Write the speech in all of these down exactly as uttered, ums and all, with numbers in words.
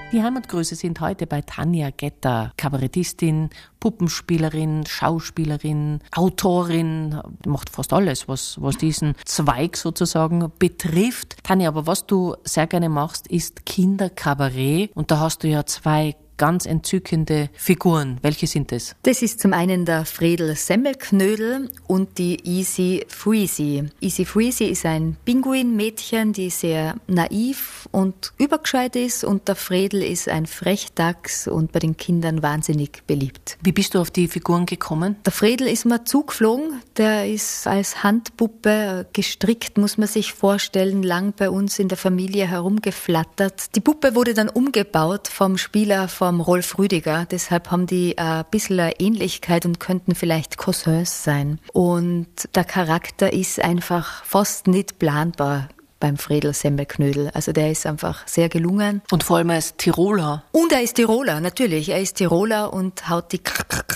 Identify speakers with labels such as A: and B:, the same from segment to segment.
A: Die Heimatgrüße sind heute bei Tanja Getter, Kabarettistin, Puppenspielerin, Schauspielerin, Autorin, macht fast alles, was, was diesen Zweig sozusagen betrifft. Tanja, aber was du sehr gerne machst, ist Kinderkabarett und da hast du ja zwei ganz entzückende Figuren. Welche sind das?
B: Das ist zum einen der Fredel Semmelknödel und die Easy Freezy. Easy Freezy ist ein Pinguinmädchen, die sehr naiv und übergescheit ist und der Fredel ist ein Frechdachs und bei den Kindern wahnsinnig beliebt.
A: Wie bist du auf die Figuren gekommen?
B: Der Fredel ist mir zugeflogen. Der ist als Handpuppe gestrickt, muss man sich vorstellen, lang bei uns in der Familie herumgeflattert. Die Puppe wurde dann umgebaut vom Spieler vom Rolf Rüdiger, deshalb haben die ein bisschen eine Ähnlichkeit und könnten vielleicht Cousins sein. Und der Charakter ist einfach fast nicht planbar beim Fredel Semmelknödel. Also der ist einfach sehr gelungen.
A: Und vor allem als Tiroler.
B: Und er ist Tiroler, natürlich. Er ist Tiroler und haut die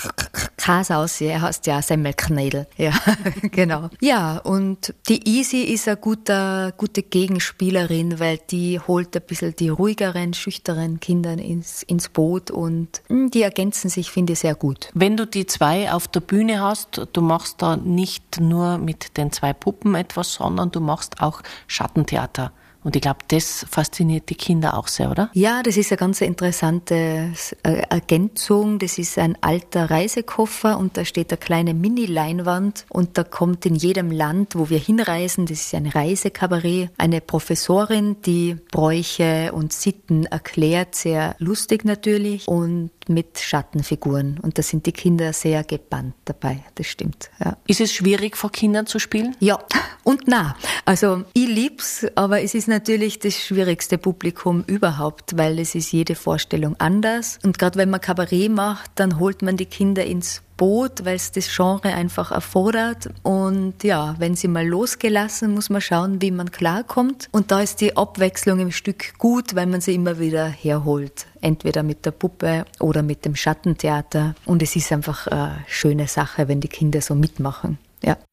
B: Kas aus. Er heißt ja Semmelknödel. Ja, genau. Ja, und die Easy ist eine gute, gute Gegenspielerin, weil die holt ein bisschen die ruhigeren, schüchteren Kinder ins, ins Boot und die ergänzen sich, finde ich, sehr gut.
A: Wenn du die zwei auf der Bühne hast, du machst da nicht nur mit den zwei Puppen etwas, sondern du machst auch Schattentheater. Und ich glaube, das fasziniert die Kinder auch sehr, oder?
B: Ja, das ist eine ganz interessante Ergänzung. Das ist ein alter Reisekoffer und da steht eine kleine Mini-Leinwand und da kommt in jedem Land, wo wir hinreisen, das ist ein Reisekabarett, eine Professorin, die Bräuche und Sitten erklärt, sehr lustig natürlich und mit Schattenfiguren. Und da sind die Kinder sehr gebannt dabei, das stimmt. Ja.
A: Ist es schwierig, vor Kindern zu spielen?
B: Ja, und na. Also ich lieb's, aber es ist natürlich das schwierigste Publikum überhaupt, weil es ist jede Vorstellung anders. Und gerade wenn man Kabarett macht, dann holt man die Kinder ins Boot, weil es das Genre einfach erfordert. Und ja, wenn sie mal losgelassen, muss man schauen, wie man klarkommt. Und da ist die Abwechslung im Stück gut, weil man sie immer wieder herholt. Entweder mit der Puppe oder mit dem Schattentheater. Und es ist einfach eine schöne Sache, wenn die Kinder so mitmachen. Ja.